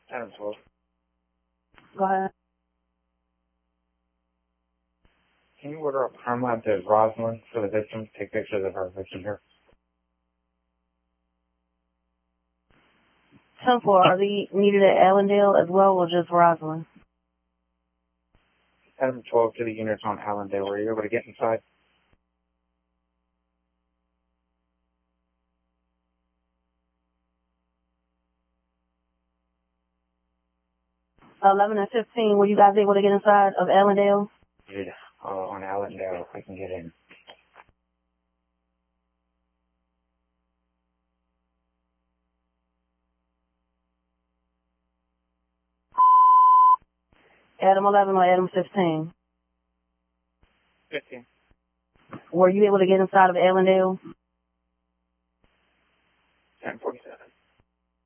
Adam 12. Go ahead. Can you order a crime lab to Rosalind for the victim? Take pictures of our victim here. 10-4, are they needed at Allendale as well or just Rosalind? Adam 12 to the units on Allendale. Were you able to get inside? 11 and 15, were you guys able to get inside of Allendale? Yeah, on Allendale, if I can get in. Adam 11 or Adam 15? 15. Were you able to get inside of Allendale?